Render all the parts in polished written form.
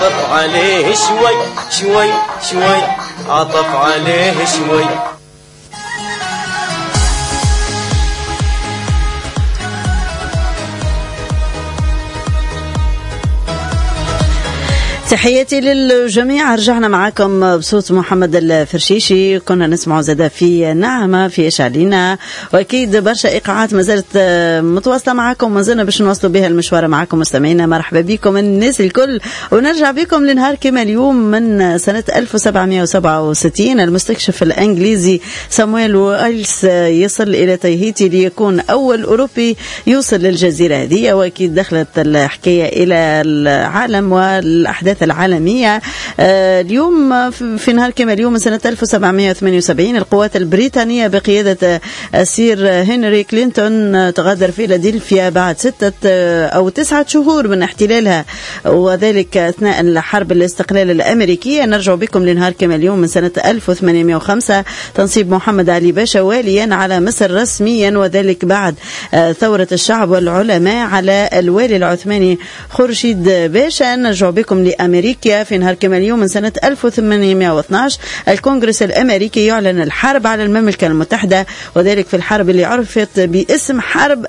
عطف عليه شوي شوي شوي، عطف عليه شوي. تحياتي للجميع. رجعنا معاكم بصوت محمد الفرشيشي. كنا نسمع زادة في نعمة في إشعالينا، وأكيد برشا إيقاعات ما زالت متواصلة معاكم، ما زلنا باش نواصلوا بها المشوار معاكم مستمعينا. مرحبا بكم الناس الكل، ونرجع بكم لنهار كما اليوم من سنة 1767. المستكشف الإنجليزي سامويل ويلز يصل إلى تاهيتي ليكون أول أوروبي يوصل للجزيرة هذه، وأكيد دخلت الحكاية إلى العالم والأحداث العالمية. اليوم في نهار كما اليوم من سنة 1778 القوات البريطانية بقيادة السير هنري كلينتون تغادر فيلادلفيا بعد 6 أو 9 شهور من احتلالها، وذلك أثناء الحرب الاستقلال الأمريكية. نرجع بكم لنهار كما اليوم من سنة 1805 تنصيب محمد علي باشا واليا على مصر رسميا، وذلك بعد ثورة الشعب والعلماء على الوالي العثماني خورشيد باشا. نرجع بكم لأمريكا في نهار كما اليوم من سنة 1812 الكونغرس الأمريكي يعلن الحرب على المملكة المتحدة، وذلك في الحرب اللي عرفت باسم حرب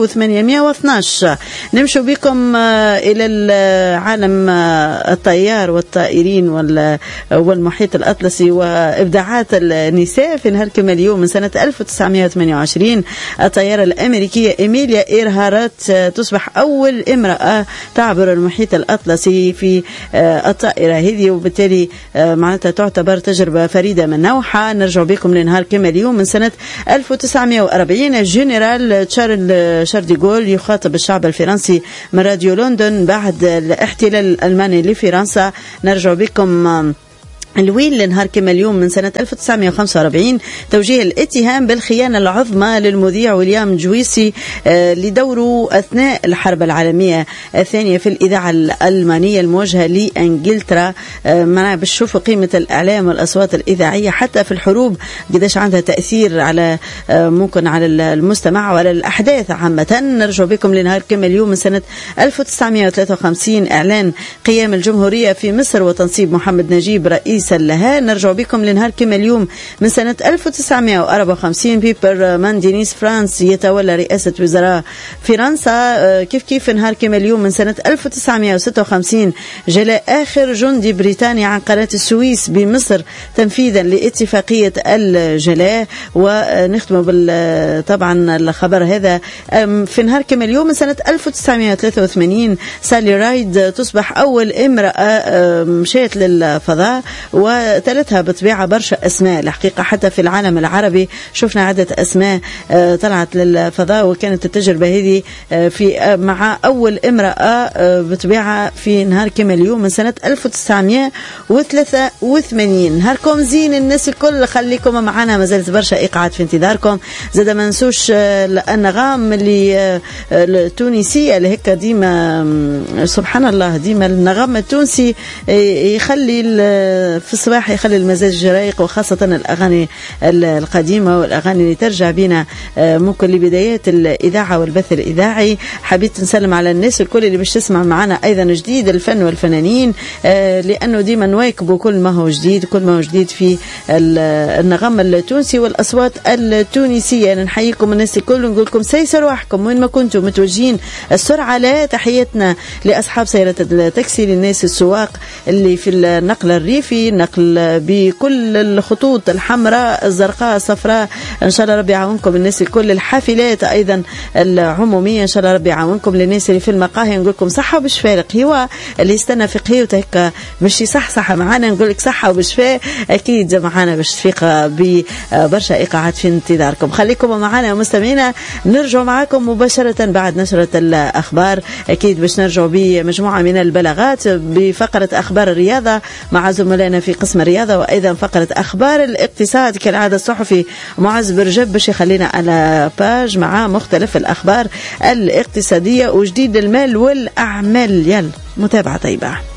1812. نمشوا بكم إلى العالم الطيار والطائرين والمحيط الأطلسي وإبداعات النساء. في نهار كما اليوم من سنة 1928 الطيارة الأمريكية إيميليا إيرهارت تصبح أول امرأة تعبر المحيط الأطلسي في الطائرة هذه، وبالتالي معناتها تعتبر تجربة فريدة من نوعها. نرجع بكم لنهار كما اليوم من سنة 1940 الجنرال شارل دي غول يخاطب الشعب الفرنسي من راديو لندن بعد الاحتلال الألماني لفرنسا. نرجع بكم الويل لنهار كما اليوم من سنة 1945 توجيه الاتهام بالخيانة العظمى للمذيع ويليام جويسي لدوره أثناء الحرب العالمية الثانية في الإذاعة الألمانية الموجهة لإنجلترا. بشوفوا قيمة الإعلام والأصوات الإذاعية حتى في الحروب قداش عندها تأثير على ممكن على المستمع وعلى الأحداث عامة. نرجع بكم لنهار كما اليوم من سنة 1953 إعلان قيام الجمهورية في مصر وتنصيب محمد نجيب رئيس لها. نرجع بكم لنهار كما اليوم من سنة 1954 بيبر ماندينيس فرانس يتولى رئاسة وزراء فرنسا. كيف نهار كما اليوم من سنة 1956 جلاء آخر جندي بريطاني عن قناة السويس بمصر تنفيذا لاتفاقية الجلاء. ونختم طبعا الخبر هذا في نهار كما اليوم من سنة 1983 سالي رايد تصبح أول امرأة مشيت للفضاء، وثلاثها بطبيعة برشا أسماء الحقيقة. حتى في العالم العربي شفنا عدة أسماء طلعت للفضاء، وكانت التجربة هذه في مع أول امرأة بطبيعة في نهار كما اليوم من سنة 1983. نهاركم زين الناس الكل، خليكم معنا، ما زالت برشا إيقاعات في انتظاركم. زاد ما ننسوش النغام اللي التونسية اللي هيك ديما سبحان الله ديما النغم التونسي يخلي في الصباح يخلي المزاج رايق، وخاصة الأغاني القديمة والأغاني اللي ترجع بنا ممكن لبدايات الإذاعة والبث الإذاعي. حبيت نسلم على الناس الكل اللي باش تسمع معنا أيضا جديد الفن والفنانين، لأنه ديما نواكبوا كل ما هو جديد، كل ما هو جديد في النغم التونسي والأصوات التونسية. نحييكم الناس الكل ونقول لكم سيسر روحكم وين ما كنتم متوجهين السرعة. لا تحياتنا لأصحاب سيارة التاكسي، للناس السواق اللي في النقل الريفي، نقل بكل الخطوط الحمراء الزرقاء الصفراء. إن شاء الله ربي يعاونكم الناس الكل، الحافلات أيضا العمومية إن شاء الله ربي يعاونكم. للناس اللي في المقاهي نقول لكم صحة وبشفاء، القهوة اللي يستنى في قهوته هيك باش يصحصح معنا نقول لك صحة وبشفاء، أكيد معنا باش تفيق ببرشا إيقاعات في انتظاركم. خليكم معنا مستمعينا، نرجع معكم مباشرة بعد نشرة الأخبار، أكيد باش نرجع بمجموعة من البلاغات بفقرة أخبار الرياضة مع زملائنا في قسم الرياضة، وأيضا فقرة أخبار الاقتصاد كالعادة الصحفي معز برجب باش يخلينا على باج مع مختلف الأخبار الاقتصادية وجديد المال والأعمال. يلا متابعة طيبة.